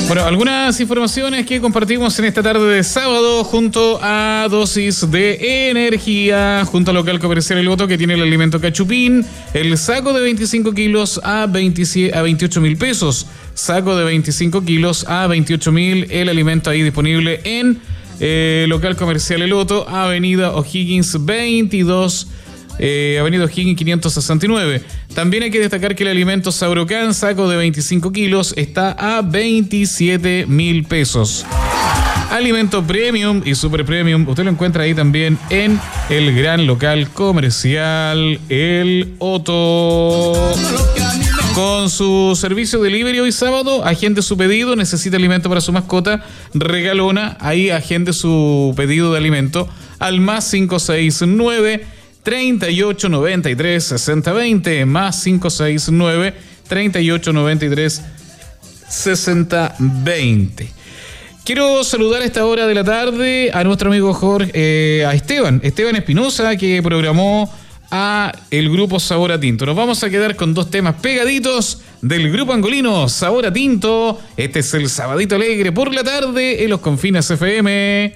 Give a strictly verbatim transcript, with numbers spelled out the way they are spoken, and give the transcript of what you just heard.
Bueno, algunas informaciones que compartimos en esta tarde de sábado junto a Dosis de Energía, junto al local comercial El Loto, que tiene el alimento cachupín, el saco de veinticinco kilos a, veintisiete, a veintiocho mil pesos, saco de veinticinco kilos a veintiocho mil, el alimento ahí disponible en eh, local comercial El Loto, Avenida O'Higgins veintidós. Eh, Avenida O'Higgins quinientos sesenta y nueve. También hay que destacar que el alimento Saurocan, saco de veinticinco kilos, está a veintisiete mil pesos. Alimento Premium y Super Premium, usted lo encuentra ahí también en el gran local comercial El Otto. Con su servicio delivery hoy sábado, agende su pedido, necesita alimento para su mascota, regalona, ahí agende su pedido de alimento al más cinco seis nueve, treinta y ocho noventa y tres, sesenta veinte, más cinco seis nueve, treinta y ocho noventa y tres, sesenta veinte. Quiero saludar a esta hora de la tarde a nuestro amigo Jorge, eh, a Esteban, Esteban Espinosa, que programó a el grupo Sabor a Tinto. Nos vamos a quedar con dos temas pegaditos del grupo angolino Sabor a Tinto. Este es el Sabadito Alegre por la tarde en los Confines F M.